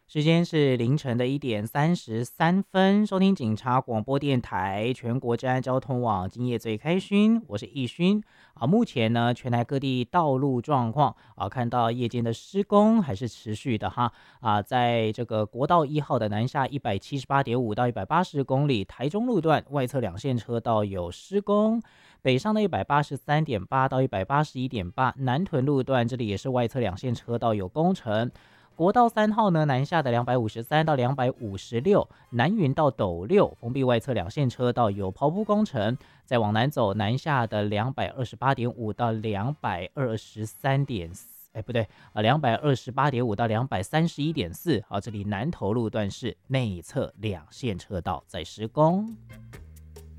时间是凌晨的1点33分，收听警察广播电台全国治安交通网，今夜最开勋，我是易勋啊。目前呢，全台各地道路状况啊，看到夜间的施工还是持续的哈啊，在这个国道1号的南下178.5到180公里，台中路段外侧两线车道有施工，北上的183.8到181.8，南屯路段这里也是外侧两线车道有工程。国道3号呢，南下的253到256，南云到斗六，封闭外侧两线车道有刨铺工程。再往南走，南下的228.5到223.4，不对，228.5到231.4，好，这里南投路段是内侧两线车道在施工。